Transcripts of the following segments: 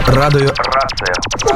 Радыё Рацыя.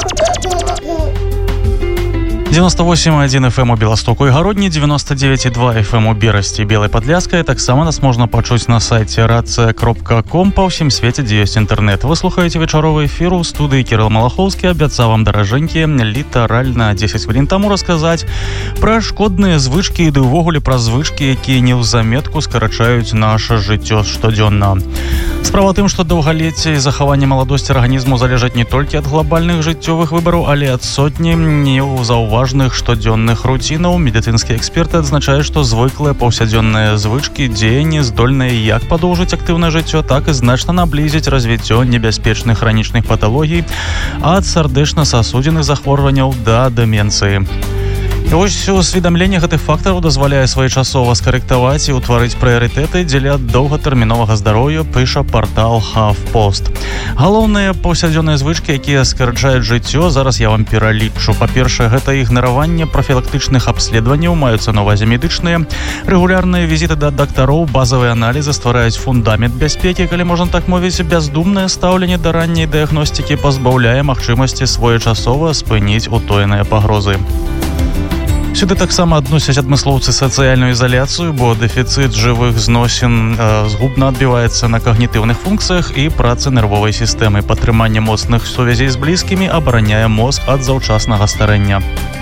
98,1 FM у Беластоку і Гародні, 99,2 FM у Берасці, Белай Падляскай. Таксама нас можна пачуць на сайце racja.com па ўсім свеце, дзе ёсць інтэрнэт. Вы слухаеце вечаровы эфір у студыі Кірыл Малахоўскі. Абяцаў вам, даражэнькі, літаральна 10 хвілін таму расказаць пра шкодныя звычкі і ўвогуле пра звычкі, якія неўзаметку скарачаюць наша жыццё штодзённа. Справа тым, што даўгалецце і захаванне маладосці арганізму залежаць не толькі ад глобальных жыццёвых выбараў, але ад сотні неўзаўважных штодзённых руцінаў. Медыцынскія эксперты адзначаюць, што звыклыя паўсядзённыя звычкі дзеянні здольныя як падоўжыць актыўнае жыццё, так і значна наблізіць развіццё небяспечных хранічных паталогій ад сардэчна-сасудзіных захворванняў да дэмэнцыі. І вось усведамленне гэтых фактараў дазваляе своечасова скарэктаваць і ўтварыць прыярытэты дзеля доўгатэрміновага здароўя, піша партал HuffPost. Галоўныя паўсядзённыя звычкі, якія скарачаюць жыццё, зараз я вам пералічу. Па-першае, гэта ігнараванне прафілактычных абследаванняў, маюцца на ўвазе медычныя, рэгулярныя візіты да дактароў, базавыя аналізы ствараюць фундамент бяспекі, калі можна так мовіць, бяздумнае стаўленне да ранняй дыягностыкі пазбаўляе магчымасці своечасова спыніць утоеныя пагрозы. Сюды таксама адносяць адмыслоўцы сацыяльную ізаляцыю, бо дэфіцыт жывых зносін згубна адбіваецца на когнітыўных функцыях і працы нервовай сістэмы. Падтрыманне моцных сувязей з блізкімі абараняе мозг ад заўчаснага старэння.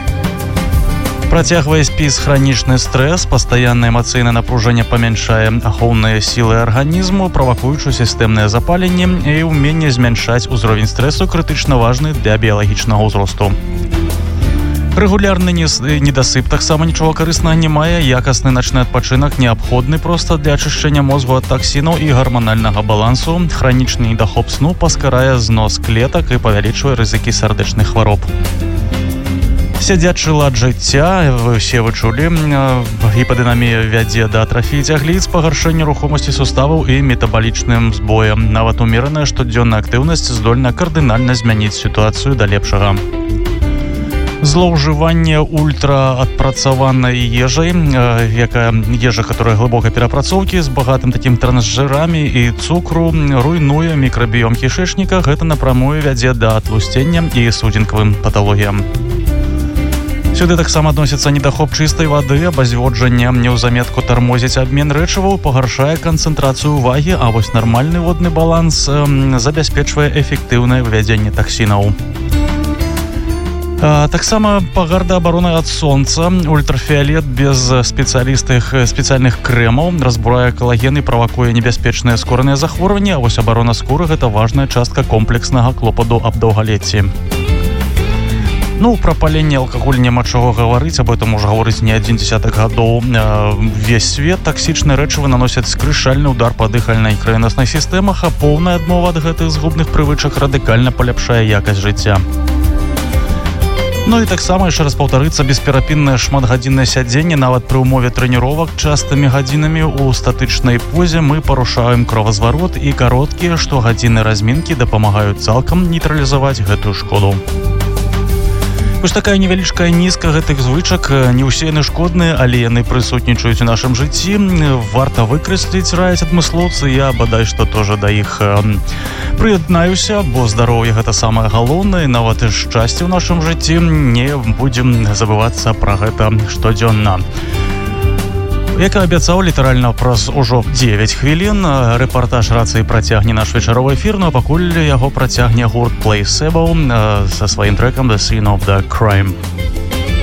Працягвае спіс хранічны стрэс, пастаяннае эмацыйнае напружанне памяншае ахоўныя сілы арганізму, правакуючы сістэмнае запаленне і ўменне змяншаць узровень стрэсу крытычна важны для біялагічнага ўзросту. Рэгулярны недасып таксама нічога карыснага не мае. Якасны начны адпачынак неабходны проста для ачышчэння мозгу ад таксінаў і гарманальнага балансу. Хранічны недахоп сну паскарае знос клетак і павялічвае рызыкі сардэчных хвароб. Сядзячы лад жыцця, вы ўсе вычулі, гіпадынамія вядзе да атрафіі цягліц, пагаршэння рухомасці суставаў і метабалічным збоем. Нават умераная штодзённая актыўнасць здольна кардынальна змяніць сітуацыю да лепшага. Злоўжыванне ультраадпрацаванай ежай, ежа, которая глыбокай перапрацоўкі з багатым такім трансжырамі і цукру, руйнуе мікрабіём кішэчніка. Гэта напрамую вядзе да атлусцення і судзінкавым паталогіям. Сюды таксама адносіцца недахоп чыстай вады, абазводжанне неўзаметку тармозіць абмен рэчываў, пагаршае канцэнтрацыю увагі, а вось нармальны водны баланс забяспечвае эфектыўнае вывядзенне таксінаў. Таксама пагарда абароны ад сонца. Ультрафіолет без спецыяльных крэмаў разбурае калаген і правакуе небяспечныя скураныя захворванні, а вось абарона скуры – гэта важная частка комплекснага клопату аб даўгалецці. Пра паленне алкаголь няма чаго гаварыць, аб этом уже гаворыць не адзін дзесятак гадоў. Весь свет таксічныя рэчывы наносяць скрышальны удар па дыхальнай і крывяноснай сістэмах, а поўная адмова ад гэтых згубных прывычак радыкальна паляпшае якасць жыцця. І таксама яшчэ раз паўтарыцца бесперапіннае шматгадзіннае сядзенне, нават пры ўмове трэніровак частымі гадзінамі ў статычнай позе мы парушаем кровазварот, і кароткія штогадзінныя размінкі дапамагаюць цалкам нейтралізаваць гэтую шкоду. Вось такая невялічкая нізка гэтых звычак. Не ўсе яны шкодныя, але яны прысутнічаюць у нашым жыцці. Варта выкрэсліць, раяць адмыслоўцы. Я бадай што тоже да іх прыяднаюся, бо здароўе гэта самае галоўнае, нават і шчасце ў нашым жыцці. Не будзем забывацца пра гэта штодзённа. Як і абяцаў, літаральна праз ужо 9 хвілін рэпартаж рацыі працягне наш вечаровы эфір, а пакуль яго працягне гурт Placebo са сваім трэкам The Scene of the Crime.